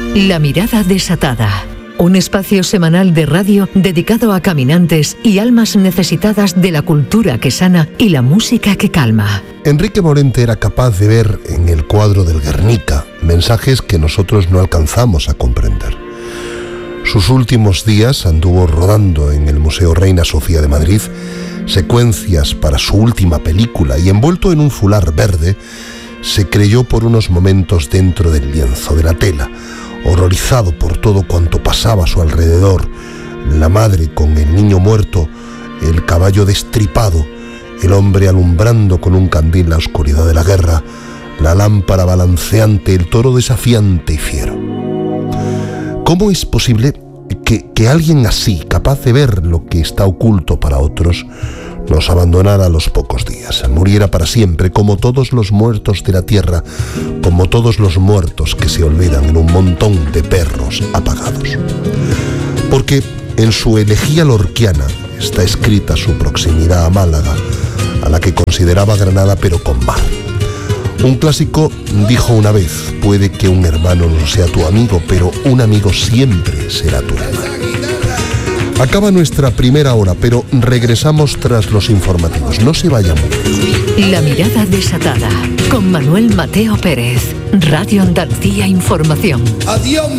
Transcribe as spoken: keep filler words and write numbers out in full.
La mirada desatada. Un espacio semanal de radio dedicado a caminantes y almas necesitadas de la cultura que sana y la música que calma. Enrique Morente era capaz de ver en el cuadro del Guernica mensajes que nosotros no alcanzamos a comprender. Sus últimos días anduvo rodando en el Museo Reina Sofía de Madrid secuencias para su última película y, envuelto en un fular verde, se creyó por unos momentos dentro del lienzo, de la tela, horrorizado por todo cuanto pasaba a su alrededor: la madre con el niño muerto, el caballo destripado, el hombre alumbrando con un candil la oscuridad de la guerra, la lámpara balanceante, el toro desafiante y fiero. ¿Cómo es posible que, que alguien así, capaz de ver lo que está oculto para otros, nos abandonara a los pocos días, muriera para siempre, como todos los muertos de la tierra, como todos los muertos que se olvidan en un montón de perros apagados? Porque en su elegía lorquiana está escrita su proximidad a Málaga, a la que consideraba Granada pero con mar. Un clásico dijo una vez: puede que un hermano no sea tu amigo, pero un amigo siempre será tu hermano. Acaba nuestra primera hora, pero regresamos tras los informativos. No se vayan muy lejos. La mirada desatada, con Manuel Mateo Pérez, Radio Andalucía Información. Adiós.